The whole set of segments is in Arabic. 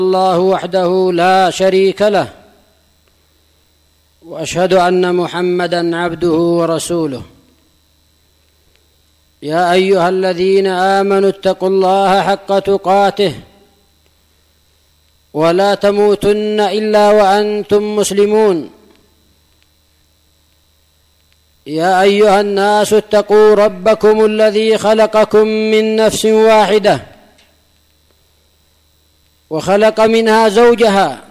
الله وحده لا شريك له، وأشهد أن محمدًا عبده ورسوله. يا أيها الذين آمنوا اتقوا الله حق تقاته ولا تموتن إلا وأنتم مسلمون. يا أيها الناس اتقوا ربكم الذي خلقكم من نفس واحدة وخلق منها زوجها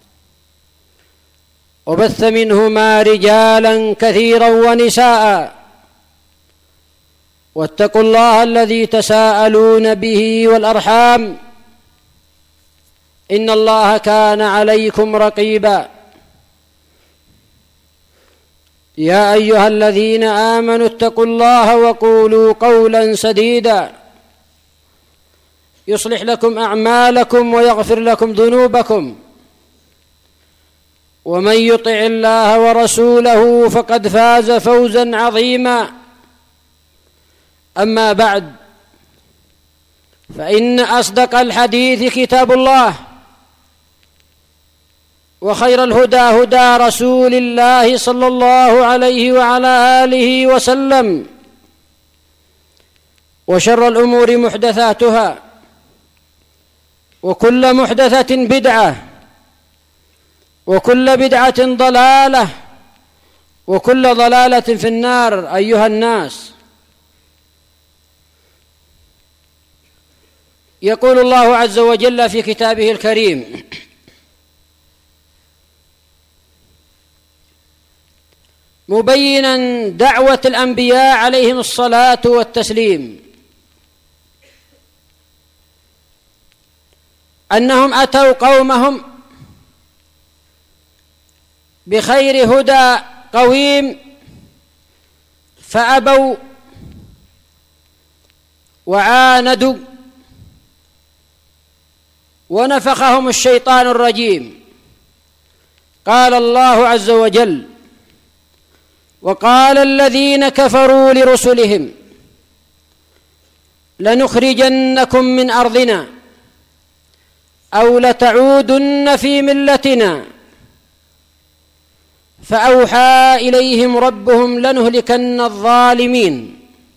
وبث منهما رجالا كثيرا ونساء، واتقوا الله الذي تساءلون به والأرحام إن الله كان عليكم رقيبا. يا أيها الذين آمنوا اتقوا الله وقولوا قولا سديدا يصلح لكم أعمالكم ويغفر لكم ذنوبكم، ومن يطع الله ورسوله فقد فاز فوزا عظيما. أما بعد، فإن أصدق الحديث كتاب الله، وخير الهدى هدى رسول الله صلى الله عليه وعلى آله وسلم، وشر الأمور محدثاتها، وكل محدثة بدعة، وكل بدعة ضلالة، وكل ضلالة في النار. أيها الناس، يقول الله عز وجل في كتابه الكريم: مبينا دعوة الأنبياء عليهم الصلاة والتسليم أنهم أتوا قومهم بخير هدى قويم فأبوا وعاندوا، ونفخهم الشيطان الرجيم. قال الله عز وجل: وقال الذين كفروا لرسلهم لنخرجنكم من أرضنا أو لتعودن في ملتنا، فأوحى إليهم ربهم لنهلكن الظالمين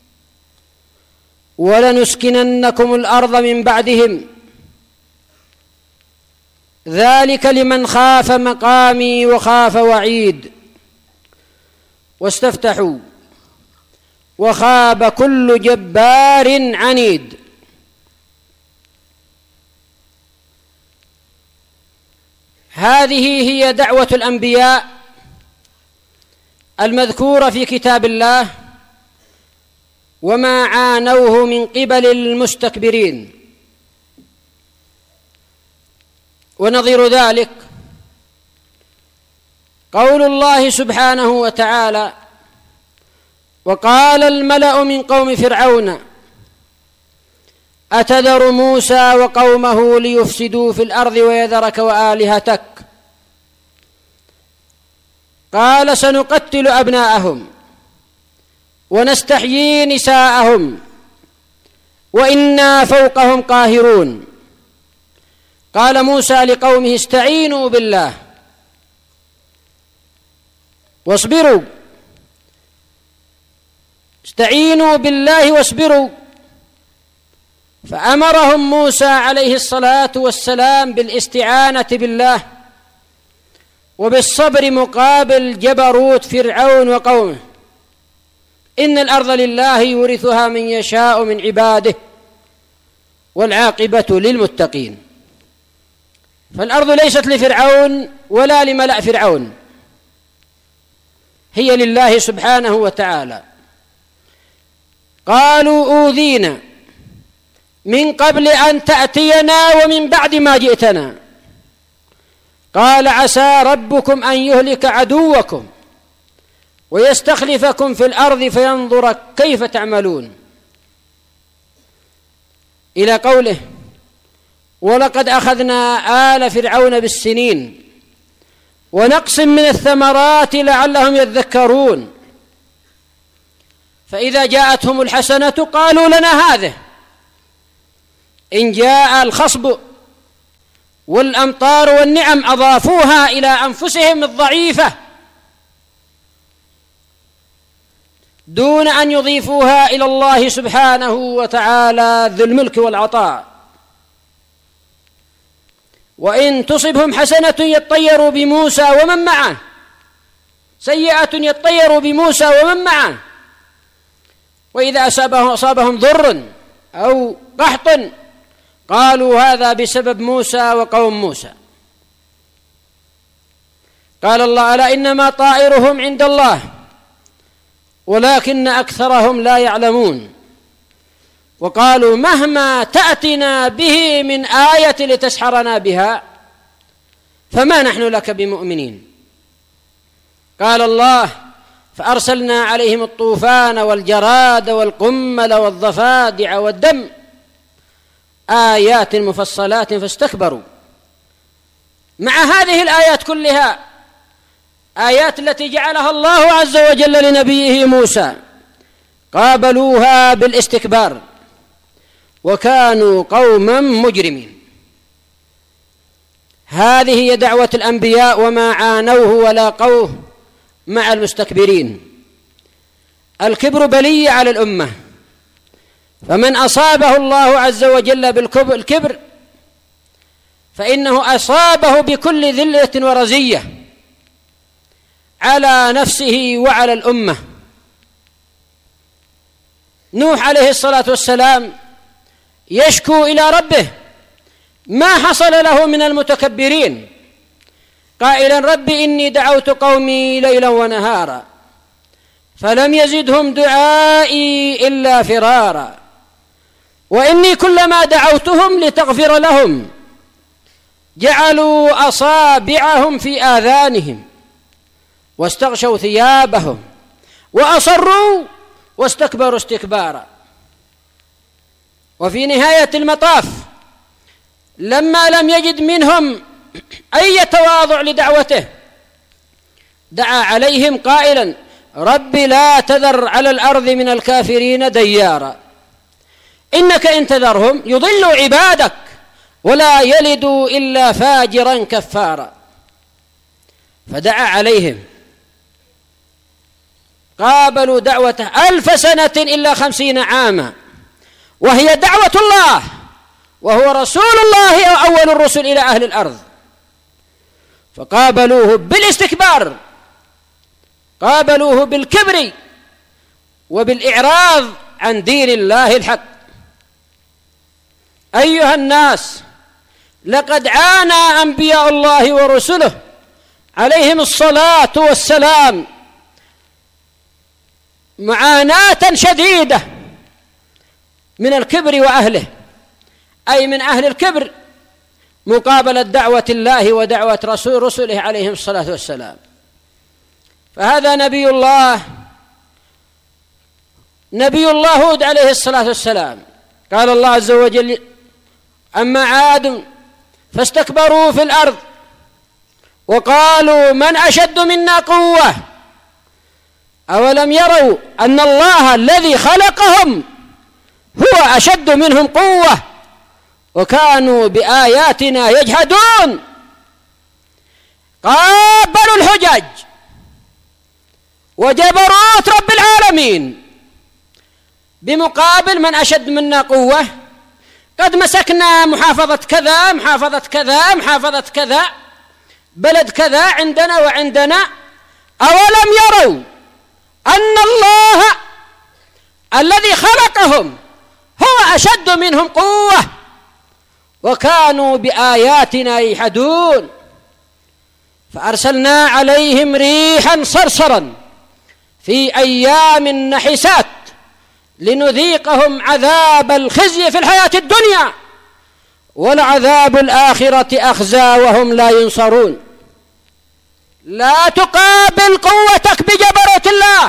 ولنسكننكم الأرض من بعدهم، ذلك لمن خاف مقامي وخاف وعيد. واستفتحوا وخاب كل جبار عنيد. هذه هي دعوة الأنبياء المذكورة في كتاب الله، وما عانوه من قبل المستكبرين. ونظير ذلك قول الله سبحانه وتعالى: وقال الملأ من قوم فرعون أتذر موسى وقومه ليفسدوا في الأرض ويذرك وآلهتك، قال سنقتل أبناءهم ونستحيي نساءهم وإنا فوقهم قاهرون. قال موسى لقومه استعينوا بالله واصبروا، استعينوا بالله واصبروا. فأمرهم موسى عليه الصلاة والسلام بالاستعانة بالله وبالصبر مقابل جبروت فرعون وقومه. إن الأرض لله يورثها من يشاء من عباده والعاقبة للمتقين. فالأرض ليست لفرعون ولا لملأ فرعون، هي لله سبحانه وتعالى. قالوا أوذينا من قبل أن تأتينا ومن بعد ما جئتنا، قال عسى ربكم أن يهلك عدوكم ويستخلفكم في الأرض فينظر كيف تعملون، إلى قوله: ولقد أخذنا آل فرعون بالسنين ونقص من الثمرات لعلهم يذكرون. فإذا جاءتهم الحسنة قالوا لنا هذه، إن جاء الخصب والأمطار والنعم أضافوها إلى أنفسهم الضعيفة دون أن يضيفوها إلى الله سبحانه وتعالى ذو الملك والعطاء. وإن تصبهم حسنة يطيروا بموسى ومن معه، سيئة يطيروا بموسى ومن معه، وإذا أصابهم ضر أو قحط قالوا هذا بسبب موسى وقوم موسى. قال الله: ألا إنما طائرهم عند الله ولكن أكثرهم لا يعلمون. وقالوا: مهما تأتنا به من آية لتسحرنا بها فما نحن لك بمؤمنين. قال الله: فأرسلنا عليهم الطوفان والجراد والقمل والضفادع والدم آيات مفصلات فاستكبروا. مع هذه الآيات كلها، آيات التي جعلها الله عز وجل لنبيه موسى، قابلوها بالاستكبار وكانوا قوما مجرمين. هذه هي دعوة الأنبياء وما عانوه ولاقوه مع المستكبرين. الكبر بلية على الأمة، فمن أصابه الله عز وجل بالكبر فإنه أصابه بكل ذلة ورزية على نفسه وعلى الأمة. نوح عليه الصلاة والسلام يشكو إلى ربه ما حصل له من المتكبرين، قائلا: رب إني دعوت قومي ليلا ونهارا فلم يزدهم دعائي إلا فرارا، وإني كلما دعوتهم لتغفر لهم جعلوا أصابعهم في آذانهم واستغشوا ثيابهم وأصروا واستكبروا استكبارا. وفي نهاية المطاف لما لم يجد منهم أي تواضع لدعوته دعا عليهم قائلا: رب لا تذر على الأرض من الكافرين ديارا إنك إن تذرهم يضلوا عبادك ولا يلدوا إلا فاجرا كفارا. فدعا عليهم، قابلوا دعوته 1000 سنة إلا 50 عاما، وهي دعوة الله وهو رسول الله وأول الرسل إلى أهل الأرض، فقابلوه بالاستكبار، قابلوه بالكبر وبالإعراض عن دين الله الحق. أيها الناس، لقد عانى أنبياء الله ورسله عليهم الصلاة والسلام معاناة شديدة من الكبر وأهله، أي من أهل الكبر مقابلة دعوة الله ودعوة رسله عليهم الصلاة والسلام. فهذا نبي الله هود عليه الصلاة والسلام. قال الله عز وجل: أما عاد فاستكبروا في الأرض وقالوا من أشد منا قوة أولم يروا أن الله الذي خلقهم هو أشد منهم قوة وكانوا بآياتنا يجحدون. قابلوا الحجج وجبروت رب العالمين بمقابل من أشد منا قوة. قد مسكنا محافظة كذا، محافظة كذا، محافظة كذا، بلد كذا عندنا وعندنا. أولم يروا أن الله الذي خلقهم هو أشد منهم قوة وكانوا بآياتنا يجحدون. فأرسلنا عليهم ريحا صرصرا في أيام نحسات لنذيقهم عذاب الخزي في الحياة الدنيا ولعذاب الآخرة أخزى وهم لا ينصرون. لا تقابل قوتك بجبروت الله،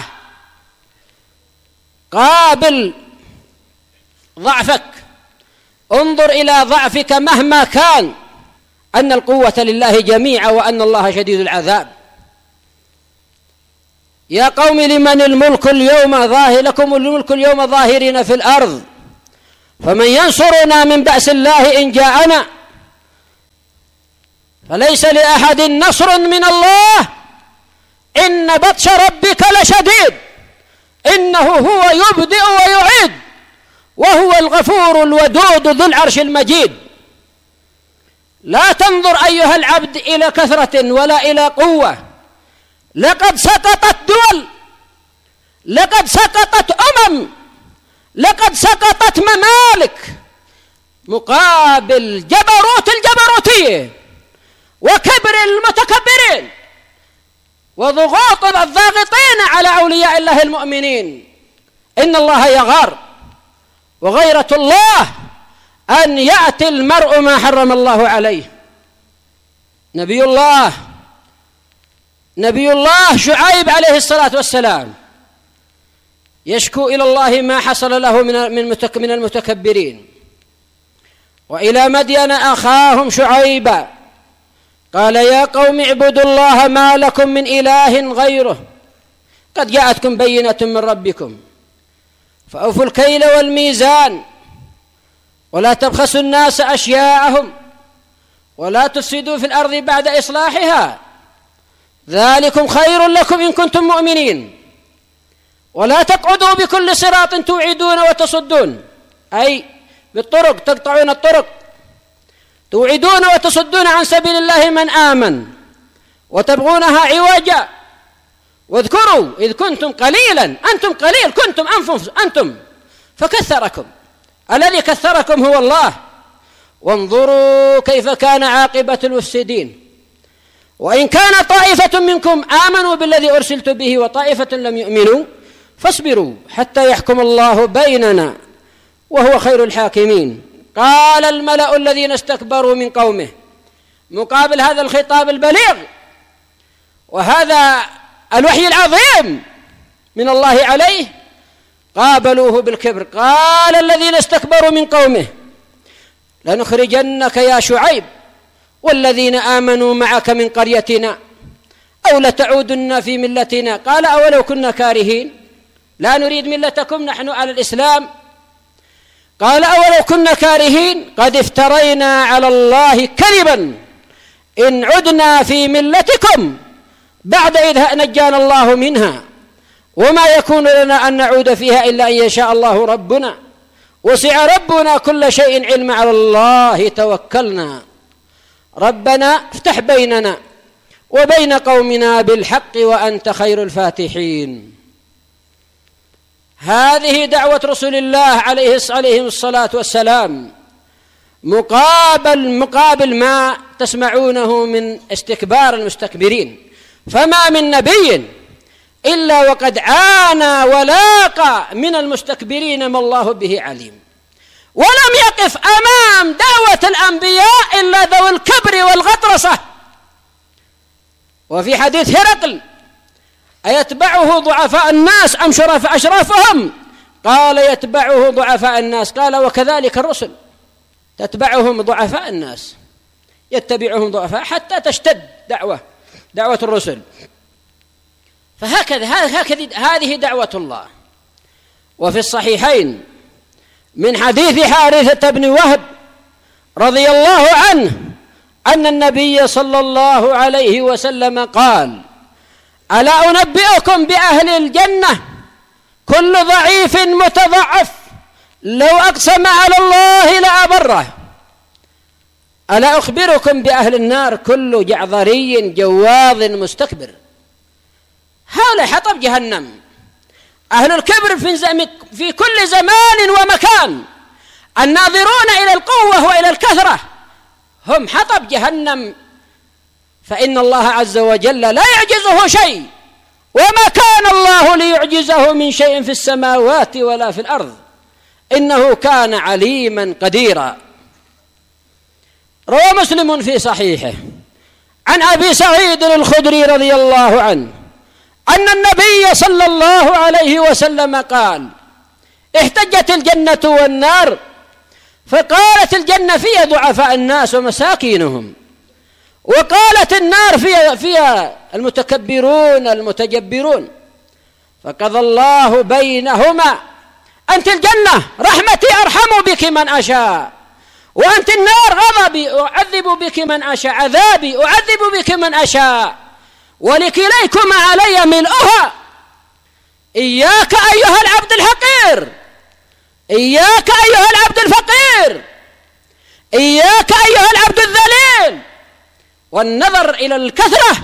قابل ضعفك، انظر إلى ضعفك مهما كان أن القوة لله جميعا وأن الله شديد العذاب. يا قوم لمن الملك اليوم لكم الملك اليوم ظاهرين في الأرض فمن ينصرنا من بأس الله إن جاءنا فليس لأحد نصر من الله، إن بطش ربك لشديد، إنه هو يبدئ ويعيد، وهو الغفور الودود ذو العرش المجيد. لا تنظر أيها العبد إلى كثرة ولا إلى قوة، لقد سقطت دول، لقد سقطت لقد سقطت ممالك مقابل جبروت الجبروتية وكبر المتكبرين وضغوط الضاغطين على أولياء الله المؤمنين. إن الله يغار، وغيرة الله أن يأتي المرء ما حرم الله عليه. نبي الله شعيب عليه الصلاة والسلام يشكو إلى الله ما حصل له من المتكبرين. وإلى مدين أخاهم شعيبا قال يا قوم اعبدوا الله ما لكم من إله غيره قد جاءتكم بينة من ربكم فأوفوا الكيل والميزان ولا تبخسوا الناس أشياءهم ولا تفسدوا في الأرض بعد إصلاحها ذلكم خير لكم إن كنتم مؤمنين ولا تقعدوا بكل صراط توعدون وتصدون، أي بالطرق تقطعون الطرق، توعدون وتصدون عن سبيل الله من آمن وتبغونها عوجا. واذكروا إذ كنتم قليلا، أنتم قليل كنتم أنتم فكثركم، الذي كثركم هو الله. وانظروا كيف كان عاقبة المفسدين. وإن كان طائفة منكم آمنوا بالذي أرسلت به وطائفة لم يؤمنوا فاصبروا حتى يحكم الله بيننا وهو خير الحاكمين. قال الملأ الذين استكبروا من قومه مقابل هذا الخطاب البليغ وهذا الوحي العظيم من الله عليه، قابلوه بالكبر. قال الذين استكبروا من قومه لنخرجنك يا شعيب والذين آمنوا معك من قريتنا أو لتعودن في ملتنا. قال أولو كنا كارهين لا نريد ملتكم نحن على الإسلام. قال أولو كنا كارهين قد افترينا على الله كذبا إن عدنا في ملتكم بعد إذ نجانا الله منها وما يكون لنا أن نعود فيها إلا أن يشاء الله ربنا وسع ربنا كل شيء علما على الله توكلنا ربنا افتح بيننا وبين قومنا بالحق وأنت خير الفاتحين. هذه دعوة رسول الله عليه الصلاة والسلام مقابل ما تسمعونه من استكبار المستكبرين. فما من نبي إلا وقد عانى ولاقى من المستكبرين ما الله به عليم، ولم يقف أمام دعوة الأنبياء إلا ذو الكبر والغطرسة. وفي حديث هرقل أيتبعه ضعفاء الناس أم أشرافهم؟ قال يتبعه ضعفاء الناس. قال وكذلك الرسل تتبعهم ضعفاء الناس، يتبعهم ضعفاء حتى تشتد دعوة الرسل. فهكذا هذه دعوة الله. وفي الصحيحين من حديث حارثة بن وهب رضي الله عنه أن النبي صلى الله عليه وسلم قال ألا أنبئكم بأهل الجنة كل ضعيف متضعف لو أقسم على الله لأبره. ألا أخبركم بأهل النار كل جعذري جواظ مستكبر. هؤلاء حطب جهنم، أهل الكبر في كل زمان ومكان، الناظرون إلى القوة وإلى الكثرة هم حطب جهنم. فإن الله عز وجل لا يعجزه شيء، وما كان الله ليعجزه من شيء في السماوات ولا في الأرض، إنه كان عليما قديرا. روى مسلم في صحيحه عن أبي سعيد الخدري رضي الله عنه أن النبي صلى الله عليه وسلم قال احتجت الجنة والنار فقالت الجنة فيها ضعفاء الناس ومساكينهم، وقالت النار فيها المتكبرون المتجبرون، فقضى الله بينهما أنت الجنة رحمتي أرحم بك من أشاء وأنت النار غضبي أعذب بك من أشاء، عذابي أعذب بك من أشاء، ولكليكما علي ملؤها. إياك أيها العبد الحقير، إياك أيها العبد الفقير، إياك أيها العبد الذليل، والنظر إلى الكثرة،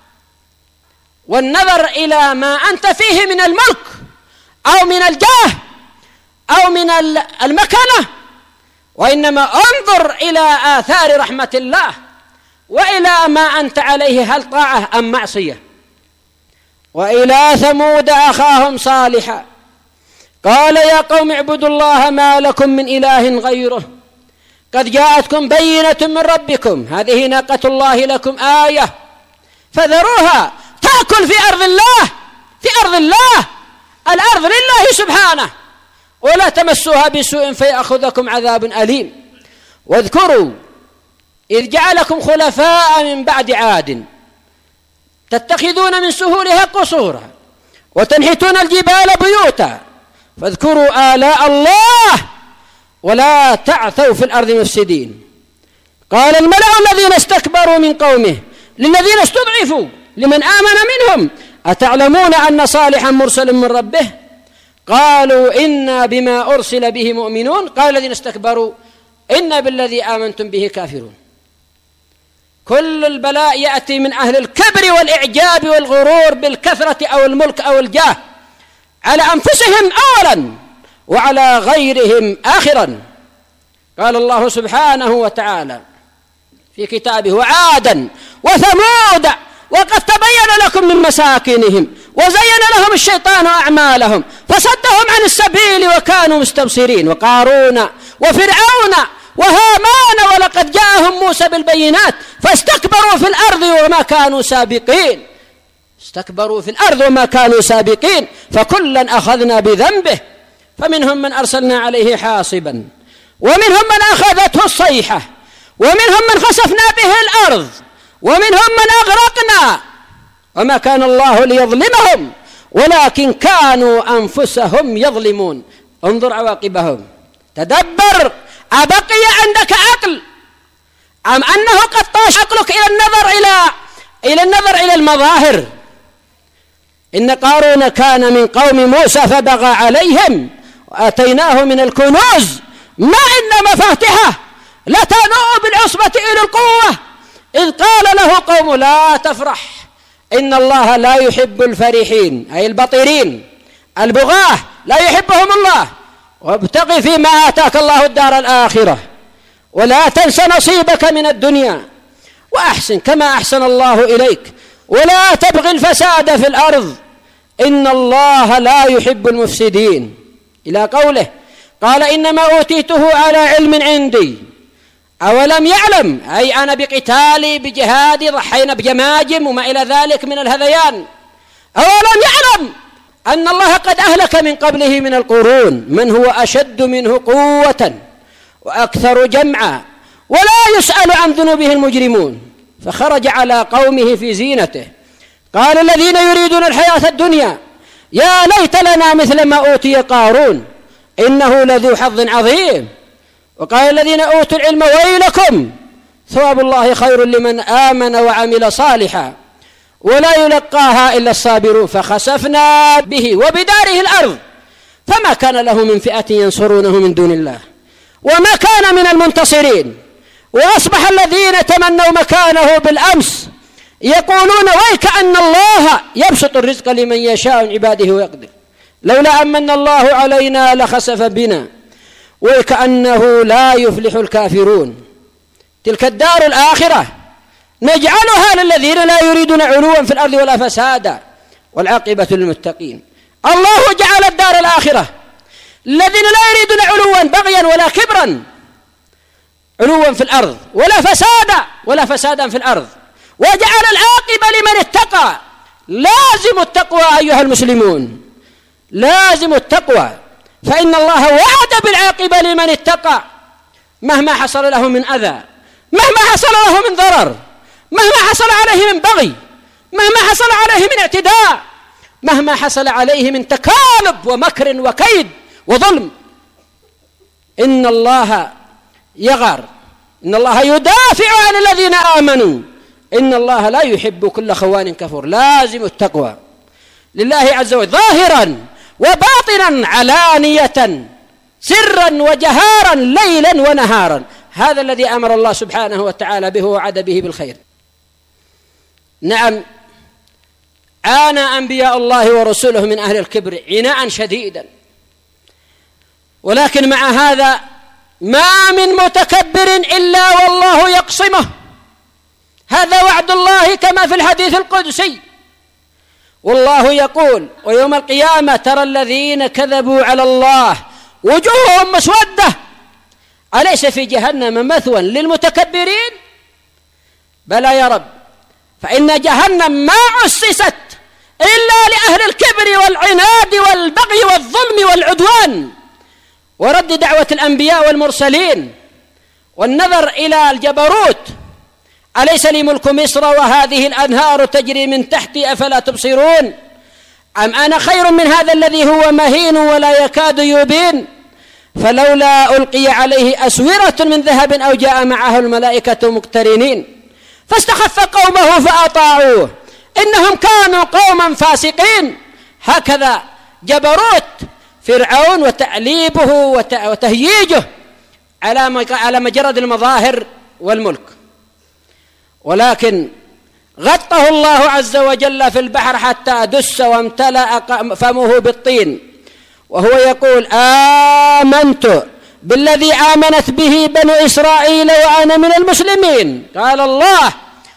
والنظر إلى ما أنت فيه من الملك أو من الجاه أو من المكانة، وإنما انظر إلى آثار رحمة الله وإلى ما أنت عليه، هل طاعة أم معصية. وإلى ثمود أخاهم صالحا قال يا قوم اعبدوا الله ما لكم من إله غيره قد جاءتكم بينة من ربكم هذه ناقة الله لكم آية فذروها تأكل في أرض الله، في أرض الله، الأرض لله سبحانه، ولا تمسوها بسوء فيأخذكم عذاب أليم. واذكروا إذ جعلكم خلفاء من بعد عاد تتخذون من سهولها قصورا وتنحتون الجبال بيوتا فاذكروا آلاء الله ولا تعثوا في الأرض مفسدين. قال الملأ الذين استكبروا من قومه للذين استضعفوا لمن آمن منهم أتعلمون أن صالحا مرسل من ربه قالوا إنا بما أرسل به مؤمنون قال الذين استكبروا إنا بالذي آمنتم به كافرون. كل البلاء يأتي من أهل الكبر والإعجاب والغرور بالكثرة أو الملك أو الجاه على أنفسهم أولا وعلى غيرهم آخرا. قال الله سبحانه وتعالى في كتابه وعادا وثمود وقد تبين لكم من مساكنهم وزين لهم الشيطان أعمالهم فصدهم عن السبيل وكانوا مستبصرين. وقارون وفرعون وهامان ولقد جاءهم موسى بالبينات فاستكبروا في الأرض وما كانوا سابقين، استكبروا في الأرض وما كانوا سابقين فكلا أخذنا بذنبه فمنهم من أرسلنا عليه حاصبا ومنهم من أخذته الصيحة ومنهم من خسفنا به الأرض ومنهم من أغرقنا وما كان الله ليظلمهم ولكن كانوا أنفسهم يظلمون. انظر عواقبهم، تدبر أبقي عندك عقل أم أنه قد طاش عقلك إلى النظر إلى المظاهر. إن قارون كان من قوم موسى فبغى عليهم وآتيناه من الكنوز ما إن مفاتحه لتنوء بالعصبة إلى القوة إذ قال له قوم لا تفرح إن الله لا يحب الفرحين أي البطيرين البغاة لا يحبهم الله وابتغ فيما آتاك الله الدار الآخرة ولا تنس نصيبك من الدنيا وأحسن كما أحسن الله إليك ولا تبغي الفساد في الأرض إن الله لا يحب المفسدين إلى قوله قال إنما أوتيته على علم عندي أولم يعلم أي أنا بقتالي بجهادي ضحينا بجماجم وما إلى ذلك من الهذيان أولم يعلم أن الله قد أهلك من قبله من القرون من هو أشد منه قوة وأكثر جمعا ولا يسأل عن ذنوبه المجرمون. فخرج على قومه في زينته قال الذين يريدون الحياة الدنيا يا ليت لنا مثل ما أوتي قارون إنه لذو حظ عظيم. وقال الذين أوتوا العلم ويلكم ثواب الله خير لمن آمن وعمل صالحا ولا يلقاها إلا الصابرون. فخسفنا به وبداره الأرض فما كان له من فئة ينصرونه من دون الله وما كان من المنتصرين. وأصبح الذين تمنوا مكانه بالأمس يقولون ويك أن الله يبسط الرزق لمن يشاء من عباده ويقدر لولا أمن الله علينا لخسف بنا وكأنه لا يفلح الكافرون. تلك الدار الآخرة نجعلها للذين لا يريدون علوا في الأرض ولا فسادا والعاقبة للمتقين. الله جعل الدار الآخرة الذين لا يريدون علوا بغيا ولا كبرا علوا في الأرض ولا فسادا في الأرض وجعل العاقبة لمن اتقى. لازم التقوى أيها المسلمون، لازم التقوى فإن الله وعد بالعاقبة لمن اتقى مهما حصل له من أذى مهما حصل له من ضرر مهما حصل عليه من بغي مهما حصل عليه من اعتداء مهما حصل عليه من تكالب ومكر وكيد وظلم. إن الله يغار. إن الله يدافع عن الذين آمنوا إن الله لا يحب كل خوان كفور. لازم التقوى لله عز وجل ظاهرا وباطنا، علانية، سرا وجهارا، ليلا ونهارا. هذا الذي أمر الله سبحانه وتعالى به ووعد به بالخير. نعم، عانى أنبياء الله ورسوله من أهل الكبر عناء شديدا، ولكن مع هذا ما من متكبر إلا والله يقصمه. هذا وعد الله كما في الحديث القدسي. والله يقول: ويوم القيامة ترى الذين كذبوا على الله وجوههم مسودة أليس في جهنم مثوى للمتكبرين؟ بلى يا رب، فإن جهنم ما أسست إلا لأهل الكبر والعناد والبغي والظلم والعدوان ورد دعوة الأنبياء والمرسلين والنظر إلى الجبروت. أليس لي ملك مصر وهذه الأنهار تجري من تحتي أفلا تبصرون؟ أم أنا خير من هذا الذي هو مهين ولا يكاد يبين؟ فلولا ألقي عليه أسورة من ذهب أو جاء معه الملائكة مقترنين فاستخف قومه فأطاعوه إنهم كانوا قوما فاسقين. هكذا جبروت فرعون وتأليبه وتهييجه على مجرد المظاهر والملك. ولكن غطه الله عز وجل في البحر حتى دس وامتلأ فمه بالطين وهو يقول: آمنت بالذي آمنت به بنو إسرائيل وأنا من المسلمين. قال الله: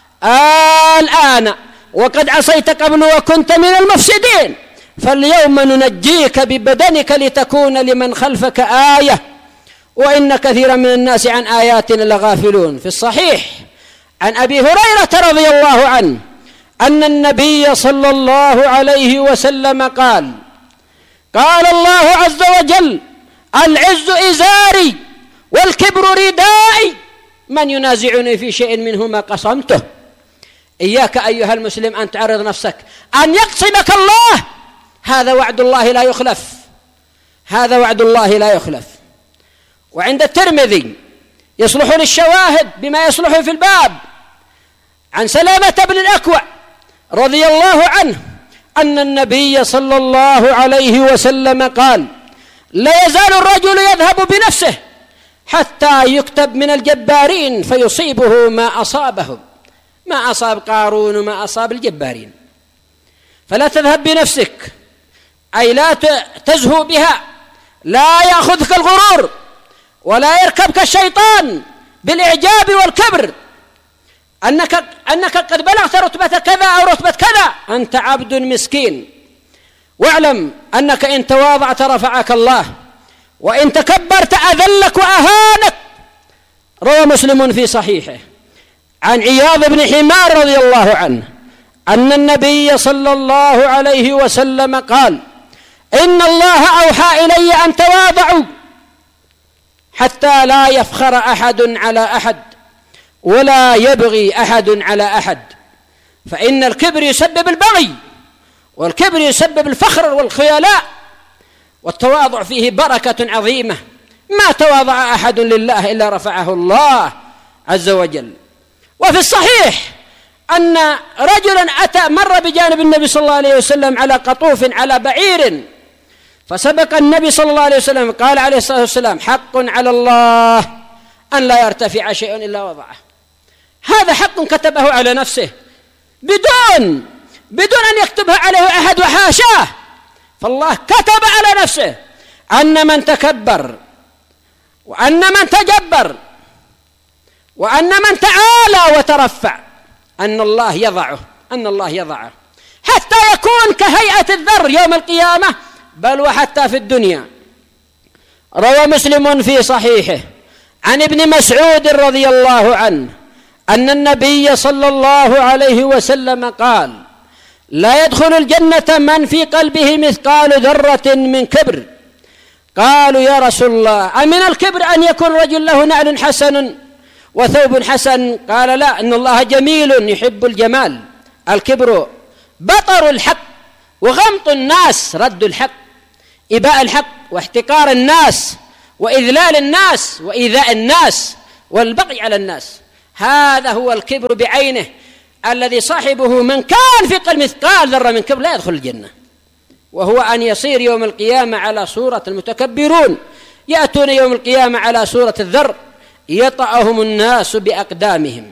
الآن وقد عصيت قبل وكنت من المفسدين، فاليوم ننجيك ببدنك لتكون لمن خلفك آية وإن كثيرا من الناس عن آياتنا لغافلون. في الصحيح عن أبي هريرة رضي الله عنه أن النبي صلى الله عليه وسلم قال: قال الله عز وجل: العز إزاري والكبر ردائي، من ينازعني في شيء منهما قصمته. إياك أيها المسلم أن تعرض نفسك أن يقصمك الله. هذا وعد الله لا يخلف، هذا وعد الله لا يخلف. وعند الترمذي يصلح للشواهد بما يصلح في الباب عن سلامة بن الأكوع رضي الله عنه أن النبي صلى الله عليه وسلم قال: لا يزال الرجل يذهب بنفسه حتى يكتب من الجبارين فيصيبه ما أصابهم، ما أصاب قارون وما أصاب الجبارين. فلا تذهب بنفسك، أي لا تزهو بها، لا يأخذك الغرور ولا يركبك الشيطان بالإعجاب والكبر أنك قد بلغت رتبة كذا أو رتبة كذا. أنت عبد مسكين، واعلم أنك إن تواضعت رفعك الله، وإن تكبرت أذلك وأهانك. روى مسلم في صحيحه عن عياض بن حمار رضي الله عنه أن النبي صلى الله عليه وسلم قال: إن الله أوحى إلي أن تواضعوا حتى لا يفخر أحد على أحد ولا يبغي أحد على أحد، فإن الكبر يسبب البغي، والكبر يسبب الفخر والخيلاء، والتواضع فيه بركة عظيمة. ما تواضع أحد لله إلا رفعه الله عز وجل. وفي الصحيح أن رجلا مر بجانب النبي صلى الله عليه وسلم على قطوف على بعير، فسبق النبي صلى الله عليه وسلم قال عليه الصلاة والسلام: حق على الله أن لا يرتفع شيء إلا وضعه. هذا حق كتبه على نفسه بدون أن يكتبها عليه أحد وحاشاه. فالله كتب على نفسه أن من تكبر وأن من تجبر وأن من تعالى وترفع أن الله يضعه حتى يكون كهيئة الذر يوم القيامة، بل وحتى في الدنيا. روى مسلم في صحيحه عن ابن مسعود رضي الله عنه أن النبي صلى الله عليه وسلم قال: لا يدخل الجنة من في قلبه مثقال ذرة من كبر. قالوا: يا رسول الله، أمن الكبر أن يكون رجل له نعل حسن وثوب حسن؟ قال: لا، إن الله جميل يحب الجمال. الكبر بطر الحق وغمط الناس، رد الحق، إباء الحق واحتقار الناس وإذلال الناس وإيذاء الناس والبغي على الناس. هذا هو الكبر بعينه، الذي صاحبه من كان في قلب مثقال ذرة من كبر لا يدخل الجنة، وهو أن يصير يوم القيامة على صورة المتكبرون، يأتون يوم القيامة على صورة الذر يطأهم الناس بأقدامهم.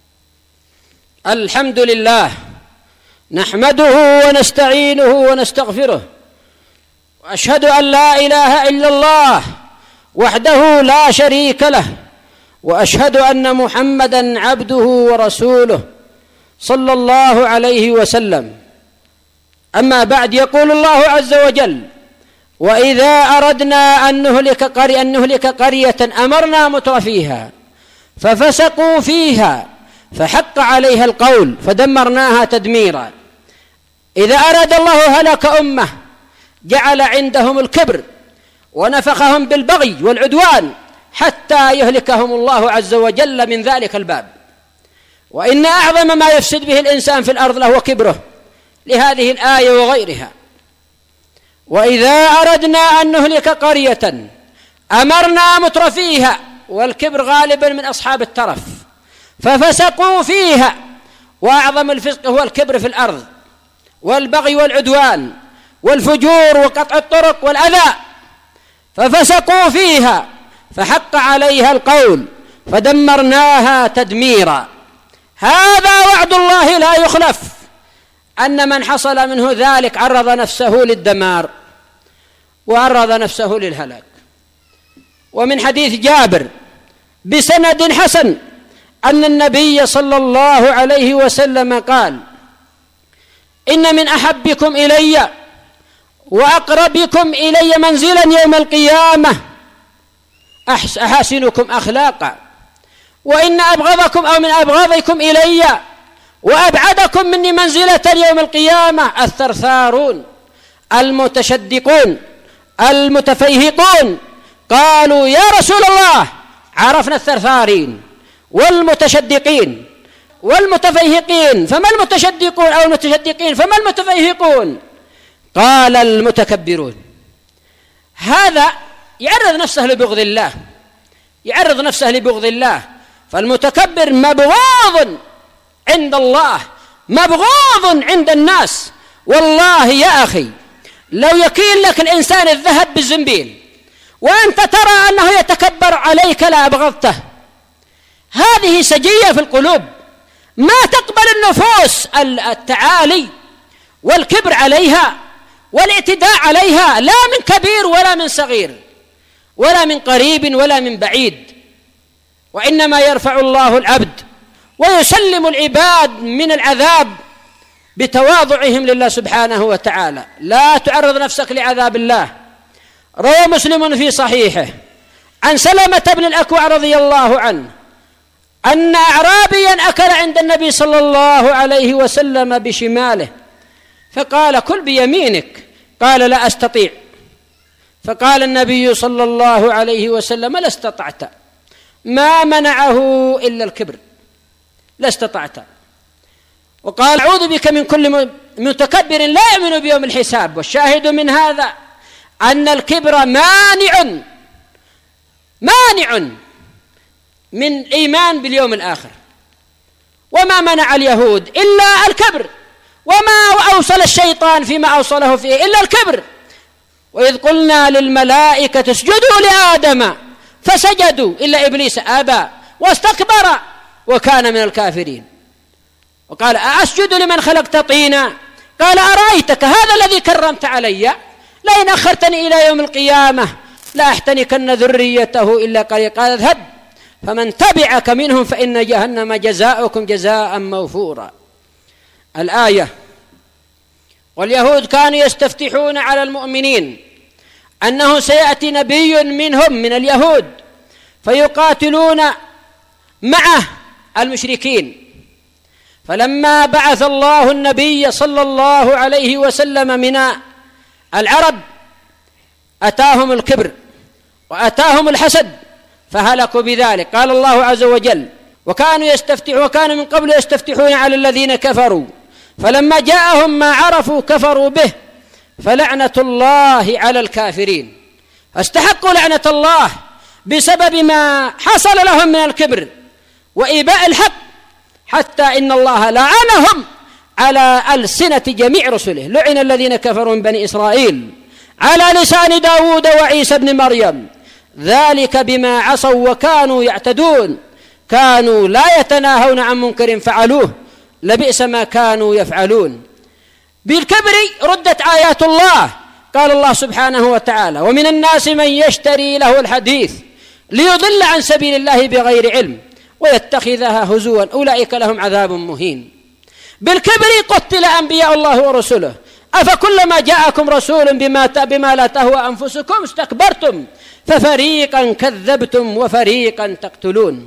الحمد لله، نحمده ونستعينه ونستغفره، وأشهد أن لا إله إلا الله وحده لا شريك له، وأشهد أن محمدًا عبده ورسوله صلى الله عليه وسلم. أما بعد، يقول الله عز وجل: وإذا أردنا أن نهلك قرية أمرنا مترفيها ففسقوا فيها فحق عليها القول فدمرناها تدميرا. إذا أراد الله هلاك أمة جعل عندهم الكبر ونفخهم بالبغي والعدوان حتى يهلكهم الله عز وجل من ذلك الباب. وإن أعظم ما يفسد به الإنسان في الأرض له كبره، لهذه الآية وغيرها: وإذا أردنا أن نهلك قرية أمرنا مترفيها، والكبر غالبا من أصحاب الترف، ففسقوا فيها. وأعظم الفسق هو الكبر في الأرض والبغي والعدوان والفجور وقطع الطرق والأذى. ففسقوا فيها فحق عليها القول فدمرناها تدميرا. هذا وعد الله لا يخلف، أن من حصل منه ذلك عرض نفسه للدمار وعرض نفسه للهلاك. ومن حديث جابر بسند حسن أن النبي صلى الله عليه وسلم قال: إن من أحبكم إلي وأقربكم إلي منزلا يوم القيامة أحسنكم أخلاقا، وإن أبغضكم أو من أبغضكم إلي وأبعدكم مني منزلة يوم القيامة الثرثارون المتشدقون المتفيهقون. قالوا: يا رسول الله، عرفنا الثرثارين والمتشدقين والمتفيهقين، فما المتشدقون أو المتشدقين فما المتفيهقون؟ قال: المتكبرون. هذا يعرض نفسه لبغض الله، يعرض نفسه لبغض الله. فالمتكبر مبغوض عند الله، مبغوض عند الناس. والله يا أخي، لو يكيل لك الإنسان الذهب بالزنبيل وأنت ترى أنه يتكبر عليك لأبغضته. هذه سجية في القلوب، ما تقبل النفوس التعالي والكبر عليها والاعتداء عليها، لا من كبير ولا من صغير ولا من قريب ولا من بعيد. وإنما يرفع الله العبد ويسلم العباد من العذاب بتواضعهم لله سبحانه وتعالى. لا تعرض نفسك لعذاب الله. روى مسلم في صحيحه عن سلمة بن الأكوع رضي الله عنه أن أعرابيا أكل عند النبي صلى الله عليه وسلم بشماله، فقال: كل بيمينك. قال: لا أستطيع. فقال النبي صلى الله عليه وسلم: لا استطعت. ما منعه إلا الكبر، لا استطعت. وقال: أعوذ بك من كل متكبر لا يؤمن بيوم الحساب. والشاهد من هذا أن الكبر مانع من الإيمان باليوم الآخر. وما منع اليهود إلا الكبر، وما أوصل الشيطان فيما أوصله فيه إلا الكبر. وإذ قلنا للملائكة اسجدوا لآدم فسجدوا إلا إبليس أبى واستكبر وكان من الكافرين. وقال: أسجد لمن خلقت طينا؟ قال: أرأيتك هذا الذي كرمت علي لئن أخرتني إلى يوم القيامة لأحتنكن ذريته إلا قليلا. قال: اذهب فمن تبعك منهم فإن جهنم جزاؤكم جزاء موفورا. الآية. واليهود كانوا يستفتحون على المؤمنين أنه سيأتي نبي منهم من اليهود فيقاتلون معه المشركين. فلما بعث الله النبي صلى الله عليه وسلم من العرب أتاهم الكبر وأتاهم الحسد فهلكوا بذلك. قال الله عز وجل: وكانوا من قبل يستفتحون على الذين كفروا فلما جاءهم ما عرفوا كفروا به فلعنة الله على الكافرين. فاستحقوا لعنة الله بسبب ما حصل لهم من الكبر وإيباء الحق، حتى إن الله لعنهم على ألسنة جميع رسله. لعن الذين كفروا من بني إسرائيل على لسان داود وعيسى بن مريم، ذلك بما عصوا وكانوا يعتدون، كانوا لا يتناهون عن منكر فعلوه، لبئس ما كانوا يفعلون. بالكبر ردت آيات الله، قال الله سبحانه وتعالى: ومن الناس من يشتري له الحديث ليضل عن سبيل الله بغير علم ويتخذها هزوا أولئك لهم عذاب مهين. بالكبر قتل أنبياء الله ورسله، أفكلما جاءكم رسول بما لا تهوى أنفسكم استكبرتم ففريقا كذبتم وفريقا تقتلون.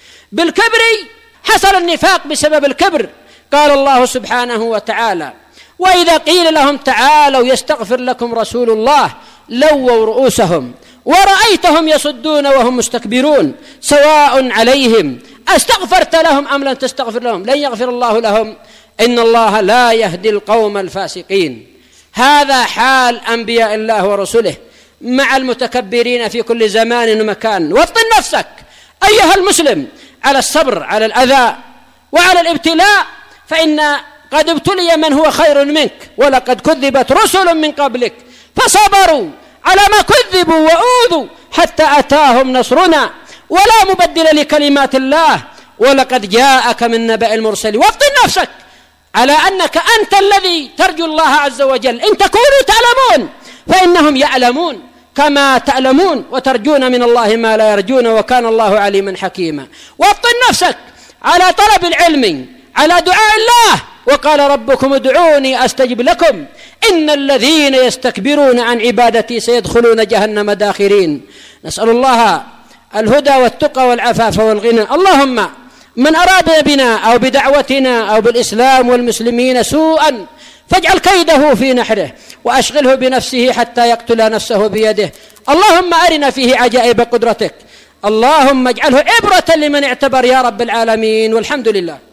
بالكبر حصل النفاق بسبب الكبر، قال الله سبحانه وتعالى: وإذا قيل لهم تعالوا يستغفر لكم رسول الله لووا رؤوسهم ورأيتهم يصدون وهم مستكبرون سواء عليهم أستغفرت لهم أم لن تستغفر لهم لن يغفر الله لهم إن الله لا يهدي القوم الفاسقين. هذا حال أنبياء الله ورسله مع المتكبرين في كل زمان ومكان. وطن نفسك أيها المسلم على الصبر على الأذى وعلى الابتلاء، فإن قد ابتلي من هو خير منك، ولقد كذبت رسل من قبلك فصبروا على ما كذبوا وأوذوا حتى أتاهم نصرنا ولا مبدل لكلمات الله ولقد جاءك من نبأ المرسلين. وطن نفسك على أنك أنت الذي ترجو الله عز وجل، إن تكونوا تعلمون فإنهم يعلمون كما تعلمون وترجون من الله ما لا يرجون وكان الله عليما حكيما. وطن نفسك على طلب العلم على دعاء الله، وقال ربكم ادعوني أستجب لكم إن الذين يستكبرون عن عبادتي سيدخلون جهنم داخرين. نسأل الله الهدى والتقى والعفاف والغنى. اللهم من أراد بنا أو بدعوتنا أو بالإسلام والمسلمين سوءا فاجعل كيده في نحره وأشغله بنفسه حتى يقتل نفسه بيده. اللهم أرنا فيه عجائب قدرتك، اللهم اجعله عبرة لمن اعتبر يا رب العالمين، والحمد لله.